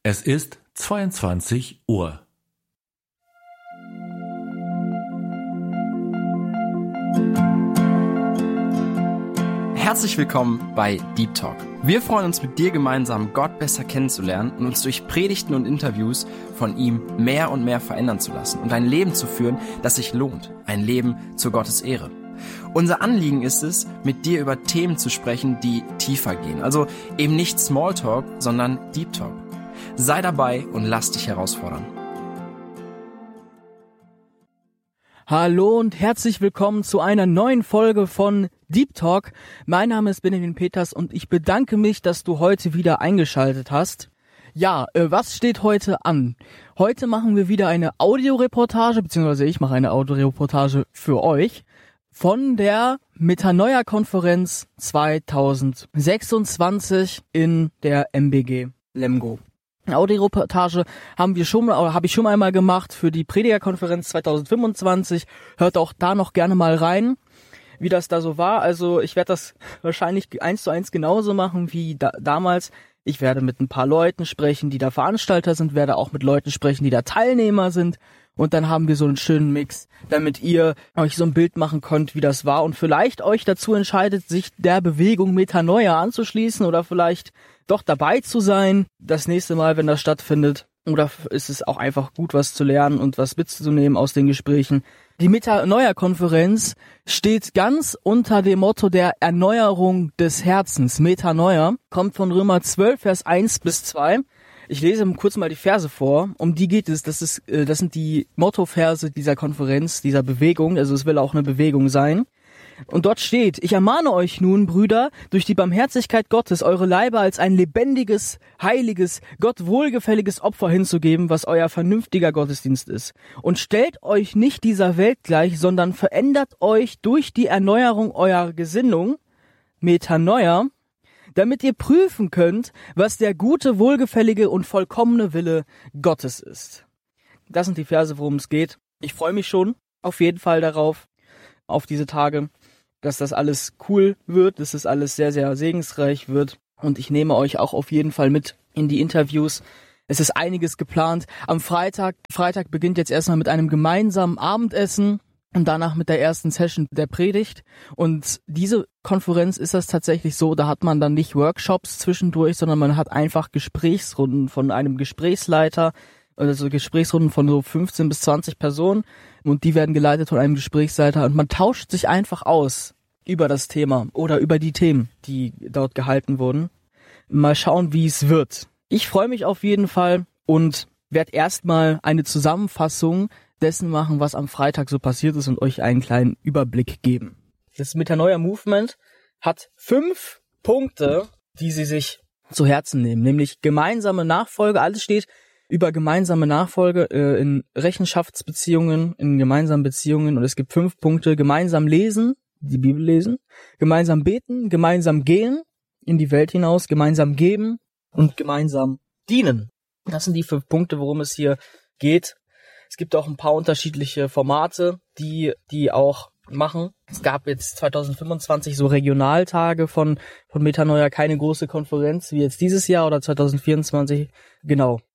Es ist 22 Uhr. Herzlich willkommen bei Deep Talk. Wir freuen uns, mit dir gemeinsam Gott besser kennenzulernen und uns durch Predigten und Interviews von ihm mehr und mehr verändern zu lassen und ein Leben zu führen, das sich lohnt. Ein Leben zu Gottes Ehre. Unser Anliegen ist es, mit dir über Themen zu sprechen, die tiefer gehen. Also eben nicht Smalltalk, sondern Deep Talk. Sei dabei und lass dich herausfordern. Hallo und herzlich willkommen zu einer neuen Folge von Deep Talk. Mein Name ist Benjamin Peters und ich bedanke mich, dass du heute wieder eingeschaltet hast. Ja, was steht heute an? Heute machen wir wieder eine Audioreportage, beziehungsweise ich mache eine Audioreportage für euch von der Metanoia-Konferenz 2026 in der MBG Lemgo. Eine Audioreportage habe ich schon einmal gemacht für die Predigerkonferenz 2025. Hört auch da noch gerne mal rein, wie das da so war. Also ich werde das wahrscheinlich 1:1 genauso machen wie damals. Ich werde mit ein paar Leuten sprechen, die da Veranstalter sind, werde auch mit Leuten sprechen, die da Teilnehmer sind. Und dann haben wir so einen schönen Mix, damit ihr euch so ein Bild machen könnt, wie das war. Und vielleicht euch dazu entscheidet, sich der Bewegung Metanoia anzuschließen oder vielleicht doch dabei zu sein, das nächste Mal, wenn das stattfindet. Oder ist es auch einfach gut, was zu lernen und was mitzunehmen aus den Gesprächen. Die Metanoia-Konferenz steht ganz unter dem Motto der Erneuerung des Herzens. Metanoia kommt von Römer 12, Vers 1-2. Ich lese kurz mal die Verse vor, um die geht es. Das sind die Mottoverse dieser Konferenz, dieser Bewegung. Also es will auch eine Bewegung sein. Und dort steht: Ich ermahne euch nun, Brüder, durch die Barmherzigkeit Gottes, eure Leiber als ein lebendiges, heiliges, Gott wohlgefälliges Opfer hinzugeben, was euer vernünftiger Gottesdienst ist. Und stellt euch nicht dieser Welt gleich, sondern verändert euch durch die Erneuerung eurer Gesinnung, Metanoia, damit ihr prüfen könnt, was der gute, wohlgefällige und vollkommene Wille Gottes ist. Das sind die Verse, worum es geht. Ich freue mich schon auf jeden Fall darauf, auf diese Tage, dass das alles cool wird, dass das alles sehr, sehr segensreich wird. Und ich nehme euch auch auf jeden Fall mit in die Interviews. Es ist einiges geplant. Am Freitag beginnt jetzt erstmal mit einem gemeinsamen Abendessen und danach mit der ersten Session der Predigt. Und diese Konferenz ist das tatsächlich so, da hat man dann nicht Workshops zwischendurch, sondern man hat einfach Gesprächsrunden von einem Gesprächsleiter, also Gesprächsrunden von so 15 bis 20 Personen, und die werden geleitet von einem Gesprächsleiter und man tauscht sich einfach aus über das Thema oder über die Themen, die dort gehalten wurden. Mal schauen, wie es wird. Ich freue mich auf jeden Fall und werde erstmal eine Zusammenfassung dessen machen, was am Freitag so passiert ist und euch einen kleinen Überblick geben. Das Metanoia Movement hat 5 Punkte, die sie sich zu Herzen nehmen, nämlich gemeinsame Nachfolge. Alles steht über gemeinsame Nachfolge in Rechenschaftsbeziehungen, in gemeinsamen Beziehungen, und es gibt 5 Punkte: gemeinsam lesen, die Bibel lesen, gemeinsam beten, gemeinsam gehen in die Welt hinaus, gemeinsam geben und gemeinsam dienen. Das sind die 5 Punkte, worum es hier geht. Es gibt auch ein paar unterschiedliche Formate, die auch machen. Es gab jetzt 2025 so Regionaltage von Metanoia, keine große Konferenz wie jetzt dieses Jahr, oder 2024. Genau.